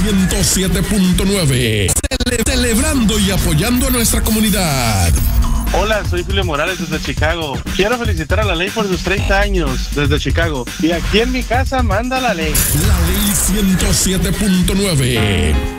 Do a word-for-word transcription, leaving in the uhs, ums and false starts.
ciento siete punto nueve. Cele- celebrando y apoyando a nuestra comunidad. Hola, soy Julio Morales desde Chicago. Quiero felicitar a la ley por sus treinta años desde Chicago. Y aquí en mi casa manda la ley. La ley ciento siete punto nueve.